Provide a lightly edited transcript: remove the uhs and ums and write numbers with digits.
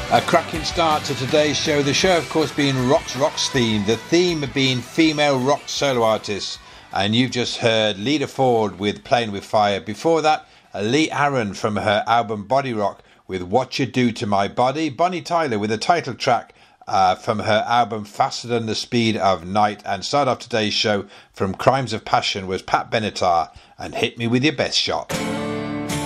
A cracking start to today's show. The show, of course, being Rock's theme. The theme being female rock solo artists. And you've just heard Lita Ford with Playing With Fire. Before that, Lee Aaron from her album Body Rock with What You Do To My Body. Bonnie Tyler with a title track from her album Faster Than the Speed of Night. And start off today's show from Crimes of Passion was Pat Benatar and Hit Me With Your Best Shot.